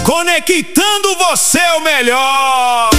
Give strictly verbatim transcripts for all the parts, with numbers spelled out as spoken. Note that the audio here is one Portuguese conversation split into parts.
conectando você ao melhor.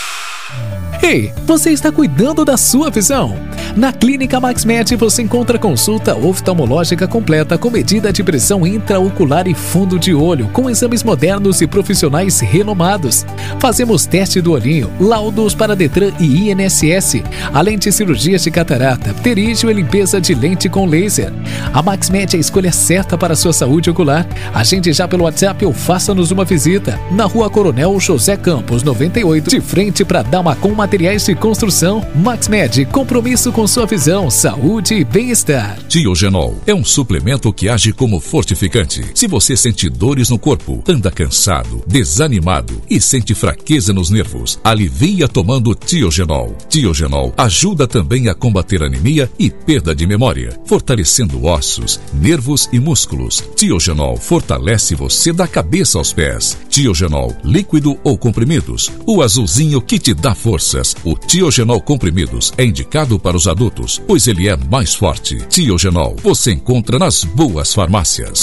Ei, você está cuidando da sua visão? Na Clínica MaxMed você encontra consulta oftalmológica completa com medida de pressão intraocular e fundo de olho, com exames modernos e profissionais renomados. Fazemos teste do olhinho, laudos para Detran e I N S S, além de cirurgias de catarata, pterígio e limpeza de lente com laser. A MaxMed é a escolha certa para a sua saúde ocular. Agende já pelo WhatsApp ou faça-nos uma visita. Na Rua Coronel José Campos, noventa e oito, de frente para Damacom Materiais de Construção. MaxMed, compromisso com sua visão, saúde e bem-estar. Tiogenol é um suplemento que age como fortificante. Se você sente dores no corpo, anda cansado, desanimado e sente fraqueza nos nervos, alivia tomando Tiogenol. Tiogenol ajuda também a combater anemia e perda de memória, fortalecendo ossos, nervos e músculos. Tiogenol fortalece você da cabeça aos pés. Tiogenol, líquido ou comprimidos, o azulzinho que te dá forças. O Tiogenol comprimidos é indicado para os adultos, pois ele é mais forte. Tiogenol você encontra nas boas farmácias.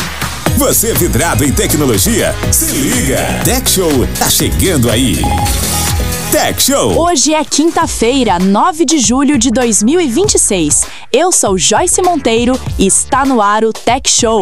Você vidrado em tecnologia? Se liga! Tech Show tá chegando aí! Tech Show! Hoje é quinta-feira, nove de julho de dois mil e vinte e seis. Eu sou Joyce Monteiro e está no ar o Tech Show.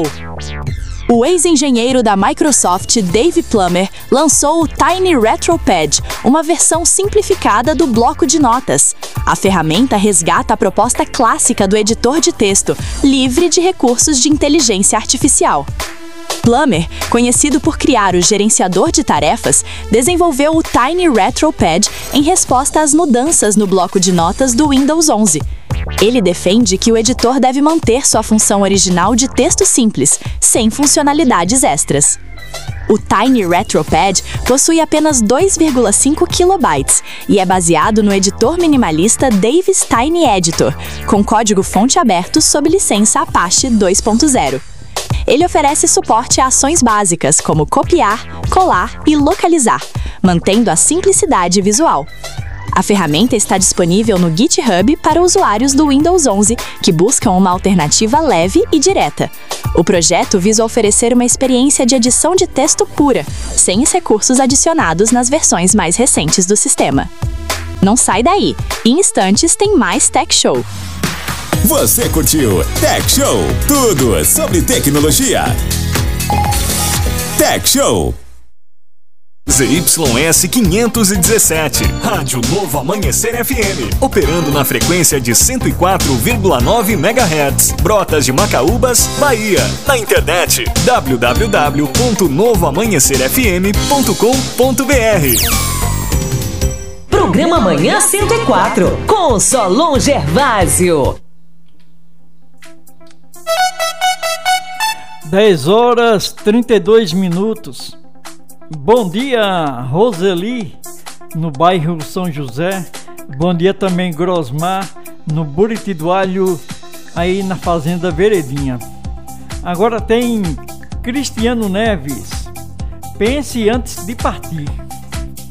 O ex-engenheiro da Microsoft, Dave Plummer, lançou o Tiny Retro Pad, uma versão simplificada do bloco de notas. A ferramenta resgata a proposta clássica do editor de texto, livre de recursos de inteligência artificial. Plummer, conhecido por criar o gerenciador de tarefas, desenvolveu o Tiny Retro Pad em resposta às mudanças no bloco de notas do Windows onze. Ele defende que o editor deve manter sua função original de texto simples, sem funcionalidades extras. O Tiny Retro Pad possui apenas dois vírgula cinco kilobytes e é baseado no editor minimalista Dave's Tiny Editor, com código-fonte aberto sob licença Apache dois ponto zero. Ele oferece suporte a ações básicas como copiar, colar e localizar, mantendo a simplicidade visual. A ferramenta está disponível no GitHub para usuários do Windows onze que buscam uma alternativa leve e direta. O projeto visa oferecer uma experiência de edição de texto pura, sem os recursos adicionados nas versões mais recentes do sistema. Não sai daí! Em instantes tem mais Tech Show. Você curtiu Tech Show? Tudo sobre tecnologia. Tech Show. Z Y S quinhentos e dezessete, Rádio Novo Amanhecer F M, operando na frequência de cento e quatro vírgula nove megahertz, Brotas de Macaúbas, Bahia. Na internet, w w w ponto novo amanhecer f m ponto com ponto b r. Programa Manhã cento e quatro, com Solon Gervásio. dez horas e trinta e dois minutos. Bom dia, Roseli, no bairro São José. Bom dia também, Grosmar, no Buriti do Alho, aí na Fazenda Veredinha. Agora tem Cristiano Neves. Pense antes de partir.